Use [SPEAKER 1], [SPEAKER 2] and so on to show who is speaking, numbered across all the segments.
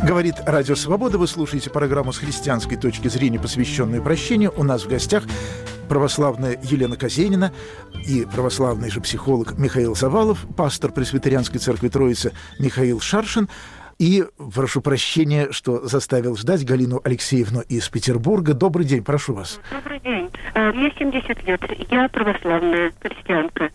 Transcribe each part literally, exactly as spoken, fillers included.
[SPEAKER 1] Говорит Радио Свобода. Вы слушаете программу с христианской точки зрения, посвященную прощению. У нас в гостях православная Елена Козенина и православный же психолог Михаил Завалов, пастор Пресвитерианской церкви Троицы Михаил Шаршин. И прошу прощения, что заставил ждать Галину Алексеевну из Петербурга. Добрый день, прошу вас.
[SPEAKER 2] Добрый день. Мне семьдесят лет. Я православная христианка.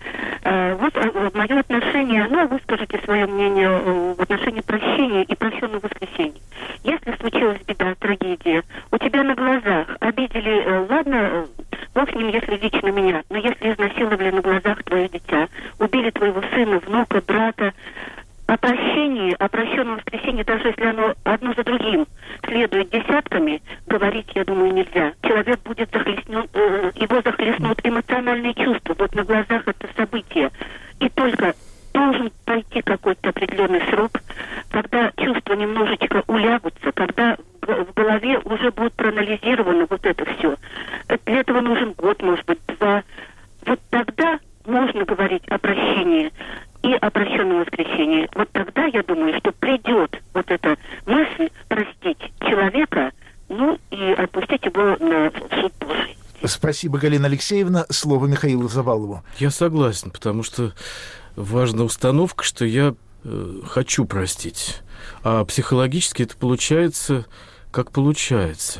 [SPEAKER 2] Вот мое отношение, ну, вы скажите свое мнение в отношении прощения и прощенного воскресения. Если случилась беда, трагедия, у тебя на глазах обидели, ладно, бог с ним, если лично меня, но если изнасиловали на глазах твое дитя, убили твоего сына, внука, брата, о прощении, о прощенном воскресении, даже если оно одно за другим следует десятками, говорить, я думаю, нельзя. Человек будет захлестнен, э, его захлестнут эмоциональные чувства. Вот на глазах это событие. И только должен пройти какой-то определенный срок, когда чувства немножечко улягутся, когда в голове уже будет проанализировано вот это все. Для этого нужен год, может быть, два. Вот тогда можно говорить о прощении и о прощенном воскресении. Вот тогда, я думаю, что придет вот эта мысль простить человека, ну и отпустить его на суд Божий.
[SPEAKER 1] Спасибо, Галина Алексеевна. Слово Михаилу Завалову.
[SPEAKER 3] Я согласен, потому что важна установка, что я э, хочу простить. А психологически это получается, как получается.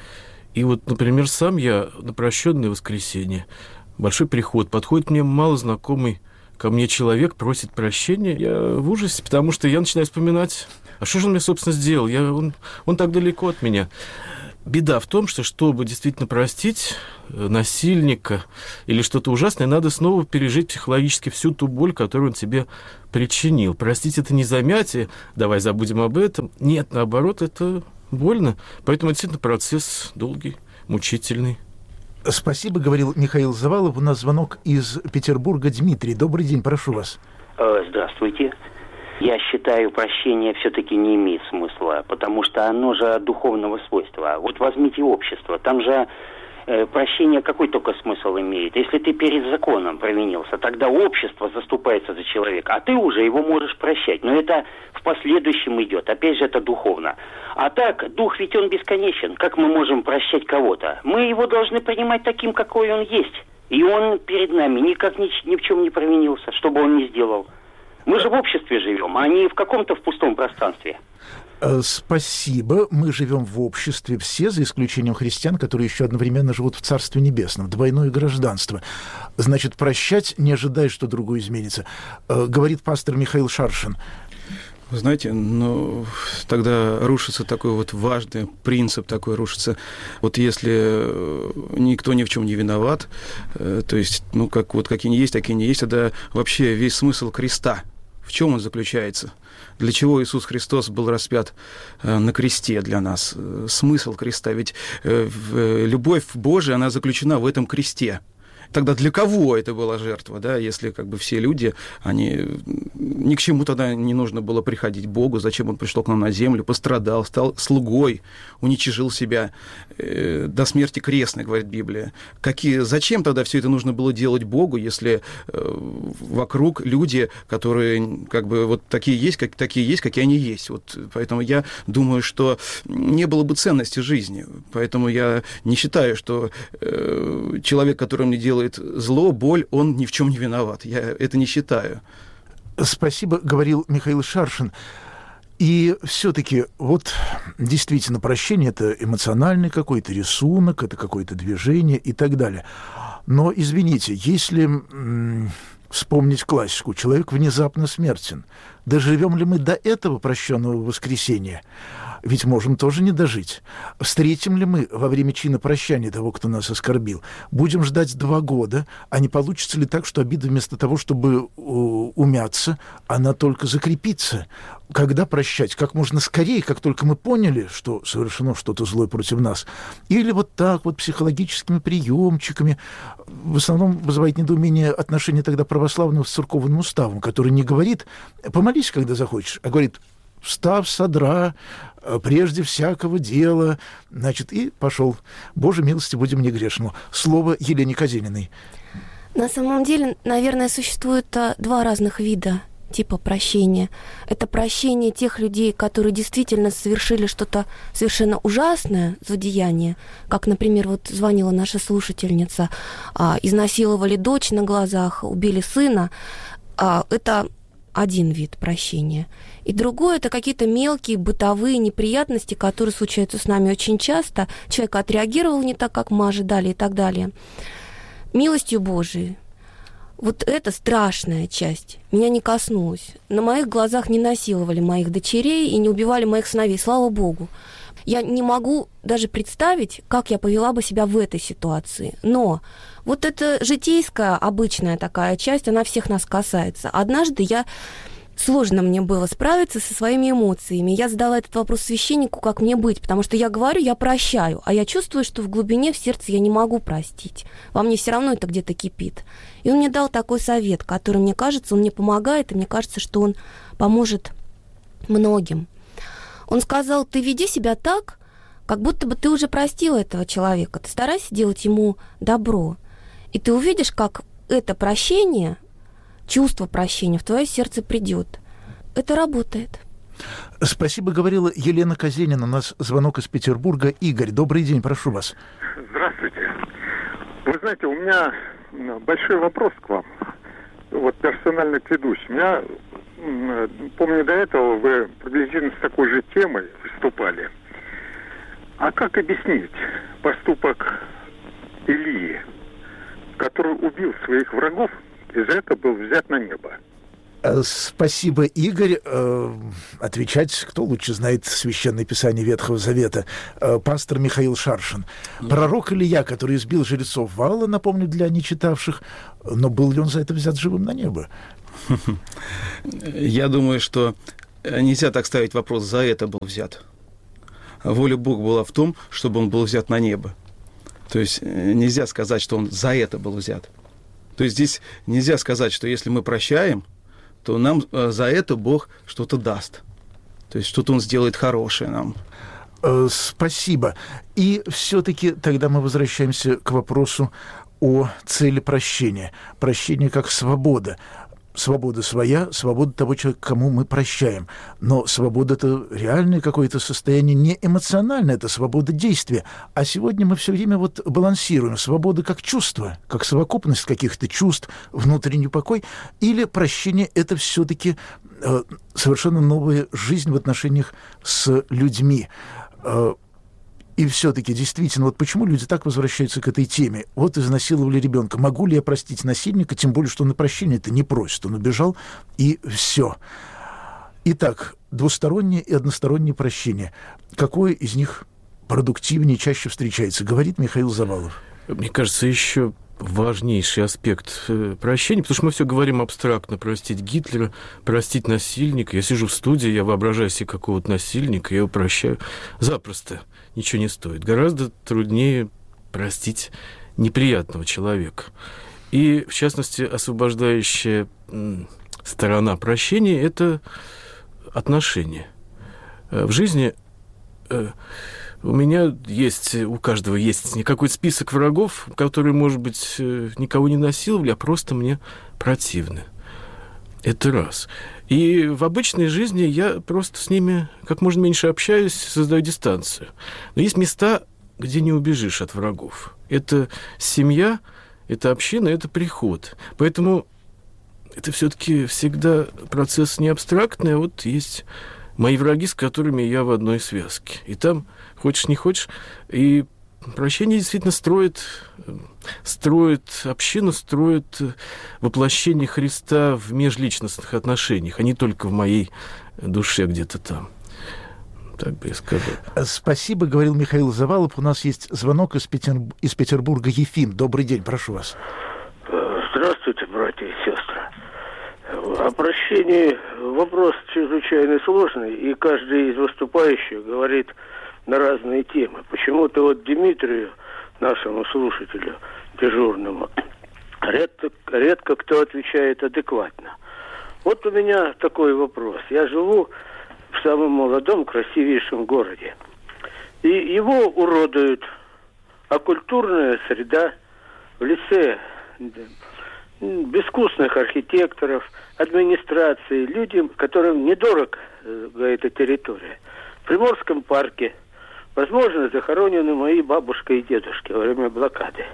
[SPEAKER 3] И вот, например, сам я на прощенное воскресенье, большой приход, подходит мне малознакомый ко мне человек, просит прощения. Я в ужасе, потому что я начинаю вспоминать, а что же он мне, собственно, сделал? Я, он, он так далеко от меня. Беда в том, что, чтобы действительно простить насильника или что-то ужасное, надо снова пережить психологически всю ту боль, которую он тебе причинил. Простить — это не замятие, давай забудем об этом. Нет, наоборот, это больно. Поэтому это действительно процесс долгий, мучительный.
[SPEAKER 1] Спасибо, говорил Михаил Завалов. У нас звонок из Петербурга. Дмитрий, добрый день, прошу вас.
[SPEAKER 4] Здравствуйте. Я считаю, прощение все-таки не имеет смысла, потому что оно же духовного свойства. Вот возьмите общество, там же э, прощение какой только смысл имеет. Если ты перед законом провинился, тогда общество заступается за человека, а ты уже его можешь прощать. Но это в последующем идет, опять же, это духовно. А так, дух ведь он бесконечен. Как мы можем прощать кого-то? Мы его должны принимать таким, какой он есть. И он перед нами никак ни, ни в чем не провинился, что бы он ни сделал. Мы же в обществе живем, а не в каком-то в пустом пространстве.
[SPEAKER 1] Спасибо. Мы живем в обществе все, за исключением христиан, которые еще одновременно живут в Царстве Небесном. Двойное гражданство. Значит, прощать, не ожидая, что другое изменится. Говорит пастор Михаил Шаршин.
[SPEAKER 5] Вы знаете, ну, тогда рушится такой вот важный принцип, такой рушится. Вот если никто ни в чем не виноват, то есть, ну, как вот какие не есть, такие не есть, тогда вообще весь смысл креста, в чем он заключается? Для чего Иисус Христос был распят на кресте для нас? Смысл креста, ведь любовь Божия, она заключена в этом кресте. Тогда для кого это была жертва, да, если как бы все люди, они ни к чему тогда не нужно было приходить Богу, зачем он пришел к нам на землю, пострадал, стал слугой, уничижил себя э, до смерти крестной, говорит Библия. Какие, зачем тогда все это нужно было делать Богу, если э, вокруг люди, которые как бы вот такие есть, как, такие есть, какие они есть. Вот, поэтому я думаю, что не было бы ценности жизни. Поэтому я не считаю, что э, человек, который мне делает зло, боль, он ни в чем не виноват. Я это не считаю.
[SPEAKER 1] Спасибо, говорил Михаил Шаршин. И все-таки вот действительно прощение — это эмоциональный какой-то рисунок, это какое-то движение и так далее. Но, извините, если м- вспомнить классику, человек внезапно смертен, доживем ли мы до этого прощенного воскресения? Ведь можем тоже не дожить. Встретим ли мы во время чина прощания того, кто нас оскорбил? Будем ждать два года, а не получится ли так, что обида вместо того, чтобы умяться, она только закрепится? Когда прощать? Как можно скорее, как только мы поняли, что совершено что-то злое против нас? Или вот так вот психологическими приемчиками? В основном вызывает недоумение отношение тогда православного с церковным уставом, который не говорит «помолись, когда захочешь», а говорит «встав содра, прежде всякого дела», значит, и пошел. Боже милости, будем не грешному. Слово Елене Козениной.
[SPEAKER 6] На самом деле, наверное, существует два разных вида типа прощения. Это прощение тех людей, которые действительно совершили что-то совершенно ужасное, злодеяние, как, например, вот звонила наша слушательница, а, изнасиловали дочь на глазах, убили сына. А, это один вид прощения. И другой — это какие-то мелкие бытовые неприятности, которые случаются с нами очень часто. Человек отреагировал не так, как мы ожидали, и так далее. Милостью Божией. Вот это страшная часть. Меня не коснулась. На моих глазах не насиловали моих дочерей и не убивали моих сыновей. Слава Богу. Я не могу даже представить, как я повела бы себя в этой ситуации. Но вот эта житейская, обычная такая часть, она всех нас касается. Однажды я... Сложно мне было справиться со своими эмоциями. Я задала этот вопрос священнику, как мне быть, потому что я говорю, я прощаю, а я чувствую, что в глубине, в сердце я не могу простить. Во мне все равно это где-то кипит. И он мне дал такой совет, который, мне кажется, он мне помогает, и мне кажется, что он поможет многим. Он сказал: ты веди себя так, как будто бы ты уже простила этого человека. Ты старайся делать ему добро. И ты увидишь, как это прощение... чувство прощения в твое сердце придет. Это работает.
[SPEAKER 1] Спасибо, говорила Елена Казенина. У нас звонок из Петербурга. Игорь, добрый день, прошу вас.
[SPEAKER 7] Здравствуйте. Вы знаете, у меня большой вопрос к вам. Вот персонально к ведущему. Я помню, до этого вы приблизительно с такой же темой выступали. А как объяснить поступок Илии, который убил своих врагов, и за это был взят на небо?
[SPEAKER 1] Спасибо, Игорь. Отвечать, кто лучше знает Священное Писание Ветхого Завета? Пастор Михаил Шаршин. Пророк Илия, который избил жрецов Ваала, напомню, для нечитавших, но был ли он за это взят живым на небо?
[SPEAKER 5] Я думаю, что нельзя так ставить вопрос: за это был взят. Воля Бога была в том, чтобы он был взят на небо. То есть нельзя сказать, что он за это был взят. То есть здесь нельзя сказать, что если мы прощаем, то нам за это Бог что-то даст. То есть что-то Он сделает хорошее нам.
[SPEAKER 1] Спасибо. И все-таки тогда мы возвращаемся к вопросу о цели прощения. Прощение как свобода. Свобода своя, свобода того человека, кому мы прощаем. Но свобода — это реальное какое-то состояние, не эмоциональное, это свобода действия. А сегодня мы все время вот балансируем. Свобода как чувство, как совокупность каких-то чувств, внутренний покой. Или прощение — это все-таки э, совершенно новая жизнь в отношениях с людьми. Э, И все-таки, действительно, вот почему люди так возвращаются к этой теме? Вот изнасиловали ребенка. Могу ли я простить насильника? Тем более, что он и прощения это не просит. Он убежал, и все. Итак, двустороннее и одностороннее прощение. Какое из них продуктивнее, чаще встречается? Говорит Михаил Завалов.
[SPEAKER 3] Мне кажется, еще важнейший аспект прощения, потому что мы все говорим абстрактно: простить Гитлера, простить насильника. Я сижу в студии, я воображаю себе какого-то насильника, я его прощаю. Запросто. Ничего не стоит. Гораздо труднее простить неприятного человека. И, в частности, освобождающая сторона прощения – это отношения. В жизни у меня есть, у каждого есть не какой-то список врагов, которые, может быть, никого не насиловали, а просто мне противны. Это раз. И в обычной жизни я просто с ними как можно меньше общаюсь, создаю дистанцию. Но есть места, где не убежишь от врагов. Это семья, это община, это приход. Поэтому это все-таки всегда процесс не абстрактный, а вот есть мои враги, с которыми я в одной связке. И там, хочешь не хочешь, и прощение действительно строит, строит общину, строит воплощение Христа в межличностных отношениях, а не только в моей душе где-то там. Так бы я сказал.
[SPEAKER 1] Спасибо, говорил Михаил Завалов. У нас есть звонок из, Петер... из Петербурга. Ефим, добрый день, прошу вас.
[SPEAKER 8] Здравствуйте, братья и сестры. О прощении вопрос чрезвычайно сложный, и каждый из выступающих говорит на разные темы. Почему-то вот Дмитрию, нашему слушателю дежурному, редко, редко кто отвечает адекватно. Вот у меня такой вопрос. Я живу в самом молодом, красивейшем городе. И его уродует оккультурная среда в лице безвкусных архитекторов, администрации, людям, которым недорого эта территория. В Приморском парке, возможно, захоронены мои бабушка и дедушки во время блокады.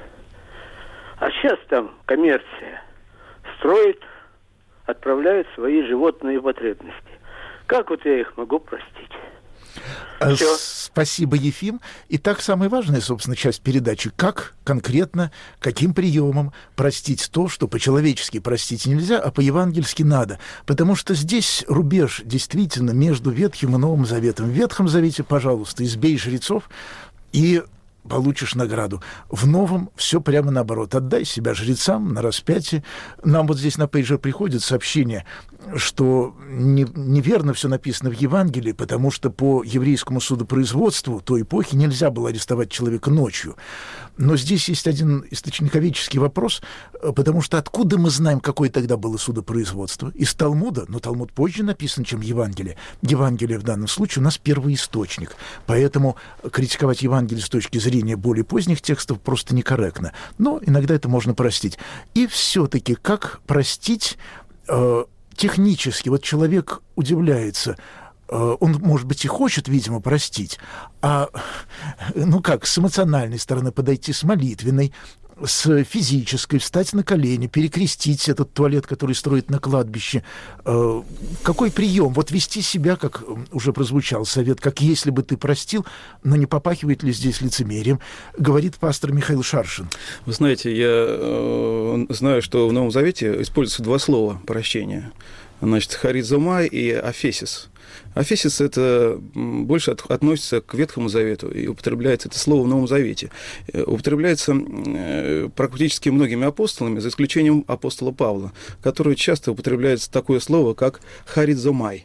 [SPEAKER 8] А сейчас там коммерция строит, отправляет свои животные потребности. Как вот я их могу простить?
[SPEAKER 1] Все. Спасибо, Ефим. Итак, самая важная, собственно, часть передачи. Как конкретно, каким приемом простить то, что по-человечески простить нельзя, а по-евангельски надо. Потому что здесь рубеж действительно между Ветхим и Новым Заветом. В Ветхом Завете, пожалуйста, избей жрецов и получишь награду. В Новом все прямо наоборот. Отдай себя жрецам на распятие. Нам вот здесь на пейджер приходит сообщение, что не, неверно все написано в Евангелии, потому что по еврейскому судопроизводству той эпохи нельзя было арестовать человека ночью. Но здесь есть один источниковедческий вопрос, потому что откуда мы знаем, какое тогда было судопроизводство? Из Талмуда, но Талмуд позже написан, чем Евангелие. Евангелие в данном случае у нас первый источник, поэтому критиковать Евангелие с точки зрения более поздних текстов просто некорректно. Но иногда это можно простить. И все-таки как простить э, технически? Вот человек удивляется, он, может быть, и хочет, видимо, простить, а, ну как, с эмоциональной стороны подойти, с молитвенной, с физической, встать на колени, перекрестить этот туалет, который строит на кладбище. Какой прием? Вот вести себя, как уже прозвучал совет, как если бы ты простил, но не попахивает ли здесь лицемерием, говорит пастор Михаил Шаршин.
[SPEAKER 5] Вы знаете, я э, знаю, что в Новом Завете используются два слова прощения. Значит, харизомай и афесис. Афесис – это больше от, относится к Ветхому Завету, и употребляется это слово в Новом Завете. Употребляется практически многими апостолами, за исключением апостола Павла, который часто употребляется такое слово, как харизомай.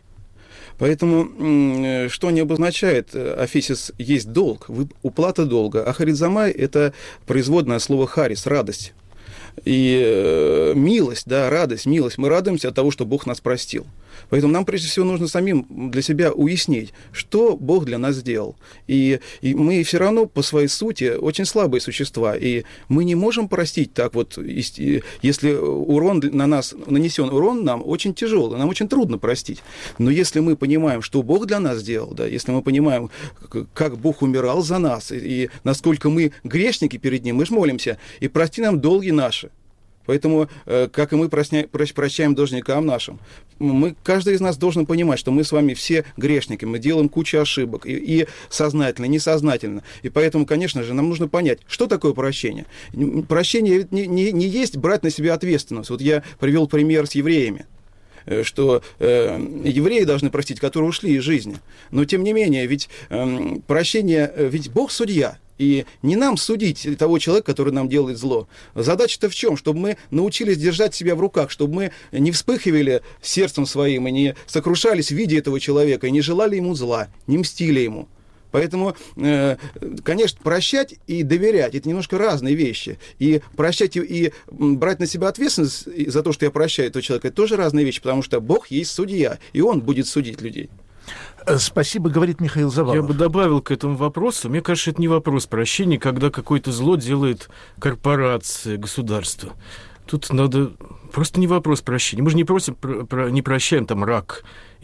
[SPEAKER 5] Поэтому, что не обозначает, афесис есть долг, уплата долга, а харизомай – это производное слово харис – радость. И э, милость, да, радость, милость. Мы радуемся от того, что Бог нас простил. Поэтому нам, прежде всего, нужно самим для себя уяснить, что Бог для нас сделал. И, и мы все равно по своей сути очень слабые существа. И мы не можем простить так вот, если урон на нас, нанесен урон нам очень тяжелый, нам очень трудно простить. Но если мы понимаем, что Бог для нас сделал, да, если мы понимаем, как Бог умирал за нас, и, и насколько мы грешники перед Ним, мы же молимся, и прости нам долги наши. Поэтому, как и мы прощаем должникам нашим, мы, каждый из нас должен понимать, что мы с вами все грешники, мы делаем кучу ошибок, и, и сознательно, и несознательно. И поэтому, конечно же, нам нужно понять, что такое прощение. Прощение не, не, не есть брать на себя ответственность. Вот я привел пример с евреями, что э, евреи должны простить, которые ушли из жизни. Но, тем не менее, ведь э, прощение, ведь Бог судья. И не нам судить того человека, который нам делает зло. Задача-то в чем? Чтобы мы научились держать себя в руках, чтобы мы не вспыхивали сердцем своим и не сокрушались в виде этого человека, и не желали ему зла, не мстили ему. Поэтому, конечно, прощать и доверять – это немножко разные вещи. И прощать и брать на себя ответственность за то, что я прощаю этого человека – это тоже разные вещи, потому что Бог есть судья, и Он будет судить людей.
[SPEAKER 1] Спасибо, говорит Михаил Завалов.
[SPEAKER 3] Я бы добавил к этому вопросу. Мне кажется, это не вопрос прощения, когда какое-то зло делает корпорация, государство. Тут надо... Просто не вопрос прощения. Мы же не, просим, про, про, не прощаем там рак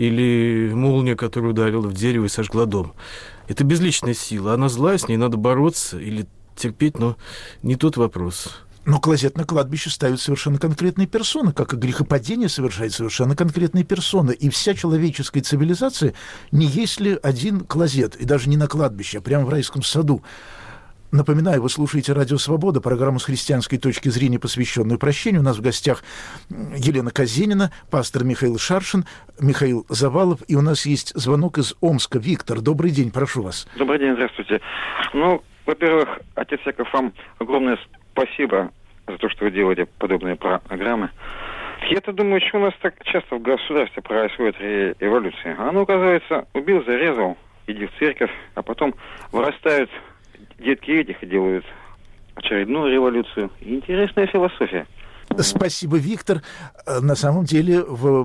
[SPEAKER 3] или молния, которая ударила в дерево и сожгла дом. Это безличная сила. Она злая, с ней надо бороться или терпеть, но не тот вопрос.
[SPEAKER 1] Но клозет на кладбище ставят совершенно конкретные персоны, как и грехопадение совершает совершенно конкретные персоны. И вся человеческая цивилизация не есть ли один клозет, и даже не на кладбище, а прямо в райском саду. Напоминаю, вы слушаете «Радио Свобода», программу с христианской точки зрения, посвященную прощению. У нас в гостях Елена Казенина, пастор Михаил Шаршин, Михаил Завалов. И у нас есть звонок из Омска. Виктор, добрый день, прошу вас.
[SPEAKER 9] Добрый день, здравствуйте. Ну, во-первых, отец Яков, вам огромное спасибо за то, что вы делаете подобные программы. Я-то думаю, что у нас так часто в государстве происходит революция. Оно, оказывается, убил, зарезал, иди в церковь, а потом вырастают детки этих и делают очередную революцию. Интересная философия.
[SPEAKER 1] Спасибо, Виктор. На самом деле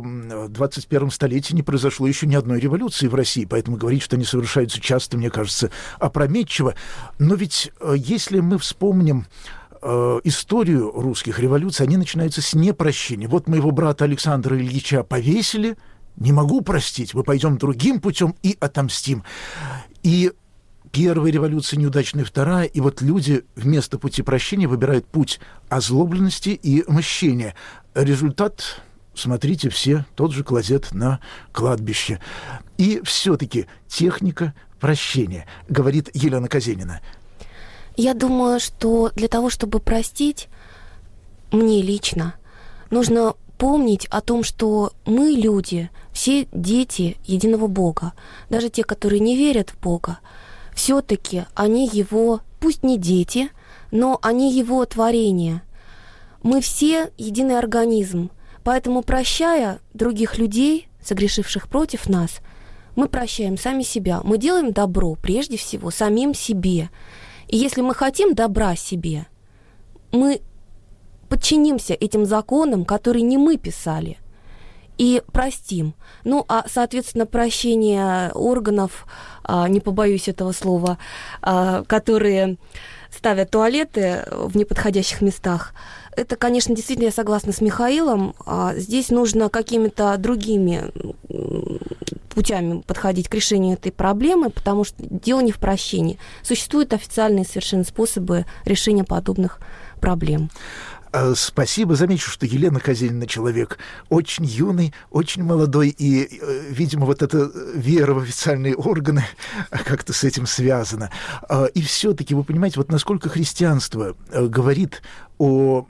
[SPEAKER 1] в двадцать первом столетии не произошло еще ни одной революции в России, поэтому говорить, что они совершаются часто, мне кажется, опрометчиво. Но ведь если мы вспомним э, историю русских революций, они начинаются с непрощения. Вот моего брата Александра Ильича повесили, не могу простить, мы пойдем другим путем и отомстим. И первая революция неудачная, вторая, и вот люди вместо пути прощения выбирают путь озлобленности и мщения. Результат, смотрите все, тот же клозет на кладбище. И все-таки техника прощения, говорит Елена Казенина.
[SPEAKER 6] Я думаю, что для того, чтобы простить, мне лично, нужно помнить о том, что мы, люди, все дети единого Бога. Даже те, которые не верят в Бога, все-таки они его, пусть не дети, но они его творение. Мы все единый организм, поэтому, прощая других людей, согрешивших против нас, мы прощаем сами себя. Мы делаем добро прежде всего самим себе. И если мы хотим добра себе, мы подчинимся этим законам, которые не мы писали, и простим. Ну, а, соответственно, прощение органов, а, не побоюсь этого слова, а, которые ставят туалеты в неподходящих местах, это, конечно, действительно, я согласна с Михаилом, а, здесь нужно какими-то другими путями подходить к решению этой проблемы, потому что дело не в прощении. Существуют официальные совершенно способы решения подобных проблем.
[SPEAKER 1] Спасибо. Замечу, что Елена Казенина человек очень юный, очень молодой, и, видимо, вот эта вера в официальные органы как-то с этим связана. И все-таки, вы понимаете, вот насколько христианство говорит о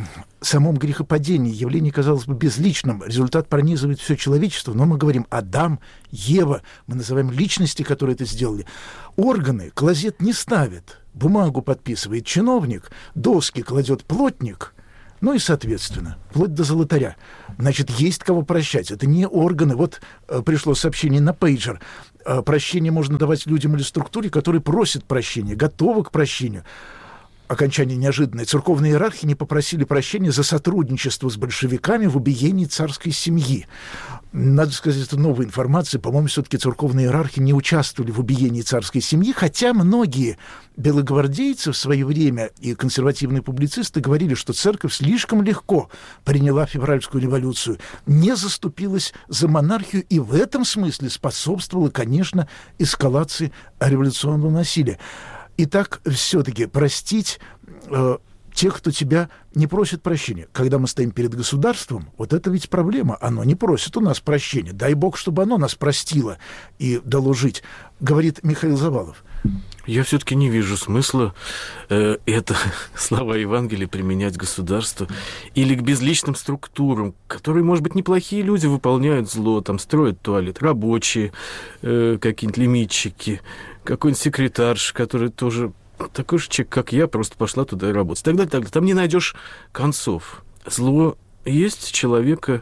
[SPEAKER 1] самом грехопадении, явлении, казалось бы, безличном, результат пронизывает все человечество, но мы говорим Адам, Ева, мы называем личности, которые это сделали. Органы клозет не ставит, бумагу подписывает чиновник, доски кладет плотник, ну и, соответственно, вплоть до золотаря. Значит, есть кого прощать. Это не органы. Вот э, пришло сообщение на пейджер. Э, прощение можно давать людям или структуре, которые просят прощения, готовы к прощению. Окончание неожиданное. Церковные иерархи не попросили прощения за сотрудничество с большевиками в убиении царской семьи. Надо сказать, это новая информация. По-моему, все-таки церковные иерархи не участвовали в убиении царской семьи, хотя многие белогвардейцы в свое время и консервативные публицисты говорили, что церковь слишком легко приняла февральскую революцию, не заступилась за монархию и в этом смысле способствовала, конечно, эскалации революционного насилия. Итак, все-таки простить э, тех, кто тебя не просит прощения. Когда мы стоим перед государством, вот это ведь проблема. Оно не просит у нас прощения. Дай Бог, чтобы оно нас простило и дало жить, говорит Михаил Завалов.
[SPEAKER 3] Я все-таки не вижу смысла э, это слова Евангелия применять к государству или к безличным структурам, которые, может быть, неплохие люди выполняют зло, там строят туалет, рабочие, э, какие-нибудь лимитчики, какой-нибудь секретарш, который тоже такой же человек, как я, просто пошла туда и работать. Тогда, тогда там не найдешь концов. Зло есть, человека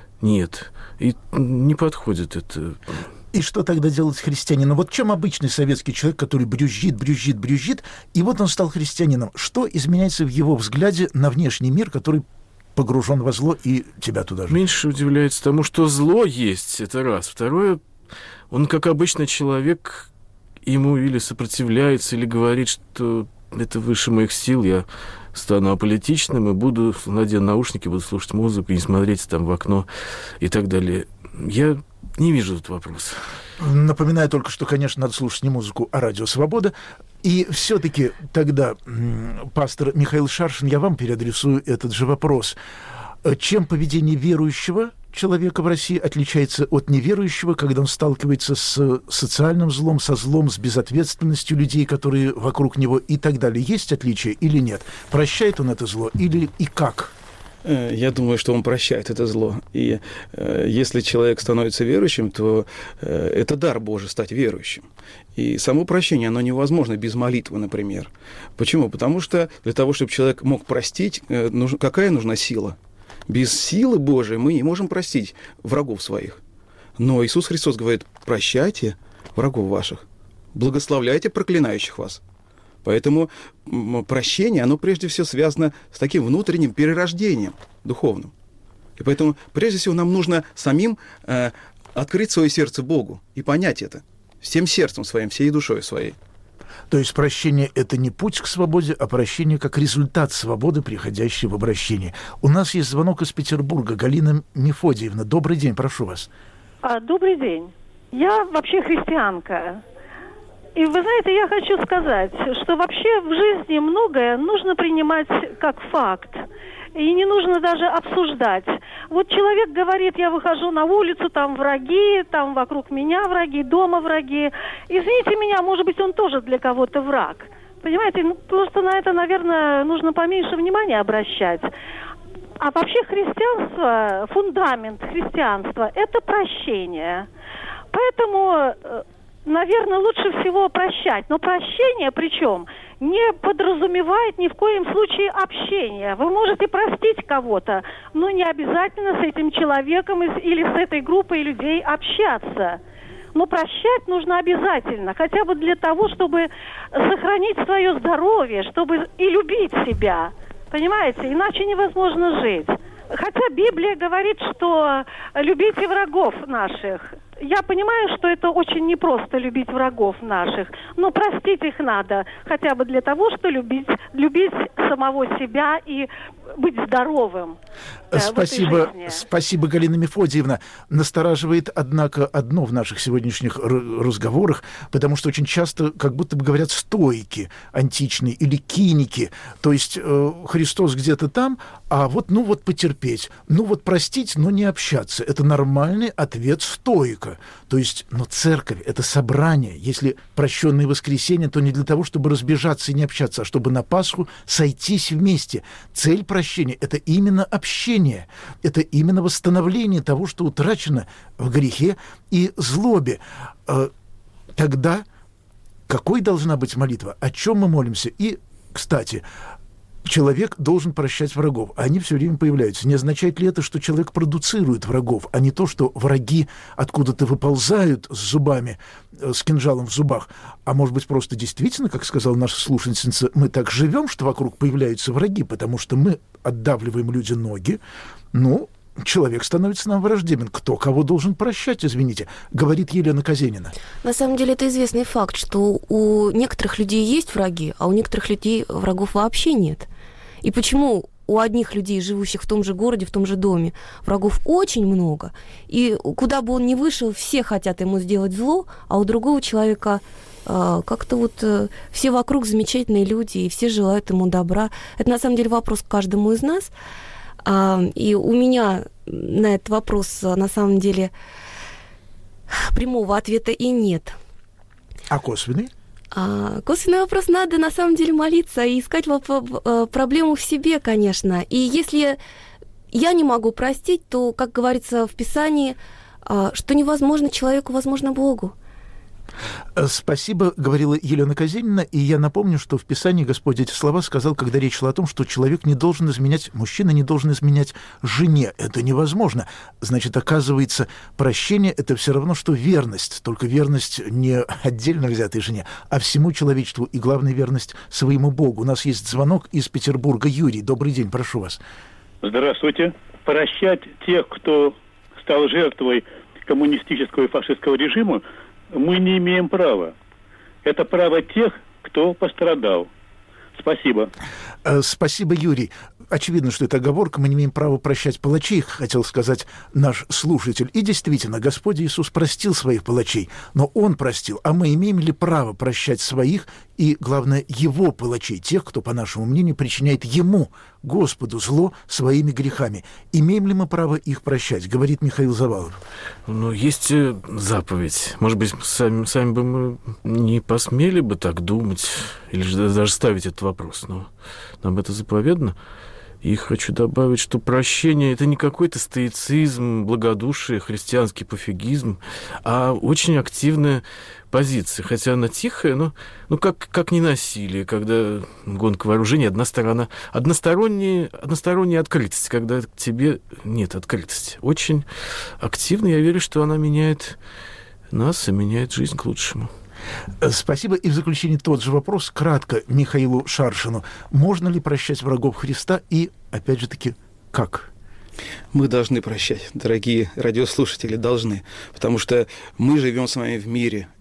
[SPEAKER 3] нет. И не подходит это.
[SPEAKER 1] И что тогда делать христианину? Вот чем обычный советский человек, который брюзжит, брюзжит, брюзжит, и вот он стал христианином. Что изменяется в его взгляде на внешний мир, который погружен во зло и тебя туда же?
[SPEAKER 3] Меньше удивляется тому, что зло есть, это раз. Второе, он, как обычный человек, ему или сопротивляется, или говорит, что это выше моих сил, я стану аполитичным и буду, надену наушники, буду слушать музыку, не смотреть там в окно и так далее. Я не вижу тут вопроса.
[SPEAKER 1] Напоминаю только, что, конечно, надо слушать не музыку, а радио «Свобода». И все-таки тогда, пастор Михаил Шаршин, я вам переадресую этот же вопрос. Чем поведение верующего человека в России отличается от неверующего, когда он сталкивается с социальным злом, со злом, с безответственностью людей, которые вокруг него и так далее? Есть отличия или нет? Прощает он это зло или и как?
[SPEAKER 5] Я думаю, что он прощает это зло. И э, если человек становится верующим, то э, это дар Божий стать верующим. И само прощение, оно невозможно без молитвы, например. Почему? Потому что для того, чтобы человек мог простить, э, нужно, какая нужна сила? Без силы Божией мы не можем простить врагов своих. Но Иисус Христос говорит: прощайте врагов ваших, благословляйте проклинающих вас. Поэтому прощение, оно прежде всего связано с таким внутренним перерождением духовным. И поэтому прежде всего нам нужно самим э, открыть свое сердце Богу и понять это всем сердцем своим, всей душой своей.
[SPEAKER 1] То есть прощение – это не путь к свободе, а прощение как результат свободы, приходящей в обращение. У нас есть звонок из Петербурга. Галина Мефодиевна, добрый день, прошу вас.
[SPEAKER 10] А, добрый день. Я вообще христианка. И вы знаете, я хочу сказать, что вообще в жизни многое нужно принимать как факт. И не нужно даже обсуждать. Вот человек говорит, я выхожу на улицу, там враги, там вокруг меня враги, дома враги. Извините меня, может быть, он тоже для кого-то враг. Понимаете, ну, просто на это, наверное, нужно поменьше внимания обращать. А вообще христианство, фундамент христианства – это прощение. Поэтому, наверное, лучше всего прощать. Но прощение, причем, не подразумевает ни в коем случае общения. Вы можете простить кого-то, но не обязательно с этим человеком или с этой группой людей общаться. Но прощать нужно обязательно, хотя бы для того, чтобы сохранить свое здоровье, чтобы и любить себя. Понимаете? Иначе невозможно жить. Хотя Библия говорит, что любите врагов наших. Я понимаю, что это очень непросто любить врагов наших, но простить их надо хотя бы для того, чтобы любить, любить самого себя и быть здоровым.
[SPEAKER 1] Спасибо, спасибо, Галина Мефодиевна. Настораживает, однако, одно в наших сегодняшних разговорах, потому что очень часто как будто бы говорят стоики античные или киники, то есть э, Христос где-то там, а вот, ну вот потерпеть, ну вот простить, но не общаться. Это нормальный ответ стоика. То есть, но церковь – это собрание. Если прощенное воскресенье, то не для того, чтобы разбежаться и не общаться, а чтобы на Пасху сойтись вместе. Цель прощения – это именно общение. Это именно восстановление того, что утрачено в грехе и злобе. Тогда какой должна быть молитва? О чем мы молимся? И, кстати, человек должен прощать врагов. Они все время появляются. Не означает ли это, что человек продуцирует врагов, а не то, что враги откуда-то выползают с зубами, с кинжалом в зубах? А может быть, просто действительно, как сказала наша слушательница, мы так живем, что вокруг появляются враги, потому что мы отдавливаем людям ноги, ну, человек становится нам враждебен. Кто кого должен прощать, извините, говорит Елена Казенина.
[SPEAKER 6] На самом деле это известный факт, что у некоторых людей есть враги, а у некоторых людей врагов вообще нет. И почему у одних людей, живущих в том же городе, в том же доме, врагов очень много, и куда бы он ни вышел, все хотят ему сделать зло, а у другого человека э, как-то вот э, все вокруг замечательные люди, и все желают ему добра. Это на самом деле вопрос к каждому из нас. А, и у меня на этот вопрос на самом деле прямого ответа и нет.
[SPEAKER 1] А косвенный?
[SPEAKER 6] А, косвенный вопрос: надо на самом деле молиться и искать проблему в себе, конечно. И если я не могу простить, то, как говорится в Писании, что невозможно человеку, возможно Богу.
[SPEAKER 1] Спасибо, говорила Елена Казенина, и я напомню, что в Писании Господь эти слова сказал, когда речь шла о том, что человек не должен изменять, мужчина не должен изменять жене. Это невозможно. Значит, оказывается, прощение – это все равно, что верность, только верность не отдельно взятой жене, а всему человечеству, и главная верность своему Богу. У нас есть звонок из Петербурга. Юрий, добрый день, прошу вас.
[SPEAKER 11] Здравствуйте. Прощать тех, кто стал жертвой коммунистического и фашистского режима, мы не имеем права. Это право тех, кто пострадал. Спасибо.
[SPEAKER 1] Спасибо, Юрий. Очевидно, что это оговорка. Мы не имеем права прощать палачей, хотел сказать наш слушатель. И действительно, Господь Иисус простил своих палачей, но Он простил. А мы имеем ли право прощать своих и, главное, Его палачей, тех, кто, по нашему мнению, причиняет Ему, Господу, зло своими грехами? Имеем ли мы право их прощать? Говорит Михаил Завалов.
[SPEAKER 3] Ну, есть заповедь. Может быть, сами, сами бы мы не посмели бы так думать или даже ставить этот вопрос, но нам это заповедано. И хочу добавить, что прощение – это не какой-то стоицизм, благодушие, христианский пофигизм, а очень активная позиция. Хотя она тихая, но ну, как, как не насилие, когда гонка вооружений, одна сторона, односторонняя, односторонняя открытость, когда к тебе нет открытости. Очень активно, я верю, что она меняет нас и меняет жизнь к лучшему.
[SPEAKER 1] Спасибо. И в заключение тот же вопрос, кратко, Михаилу Шаршину. Можно ли прощать врагов Христа и, опять же таки, как?
[SPEAKER 5] Мы должны прощать, дорогие радиослушатели, должны. Потому что мы живем с вами в мире,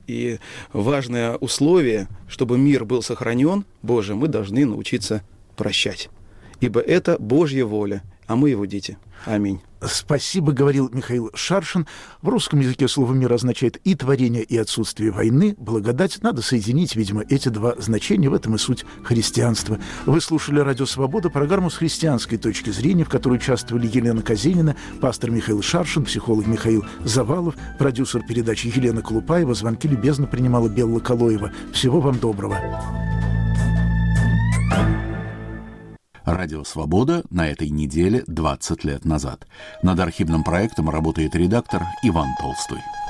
[SPEAKER 5] И важное условие, чтобы мир был сохранен, Боже, мы должны научиться прощать. Ибо это Божья воля, а мы его дети. Аминь.
[SPEAKER 1] Спасибо, говорил Михаил Шаршин. В русском языке слово «мир» означает и творение, и отсутствие войны. Благодать. Надо соединить, видимо, эти два значения. В этом и суть христианства. Вы слушали «Радио Свобода», программу с христианской точки зрения, в которой участвовали Елена Казенина, пастор Михаил Шаршин, психолог Михаил Завалов, продюсер передачи Елена Колупаева. Звонки любезно принимала Белла Калоева. Всего вам доброго.
[SPEAKER 12] Радио «Свобода» на этой неделе двадцать лет назад. Над архивным проектом работает редактор Иван Толстой.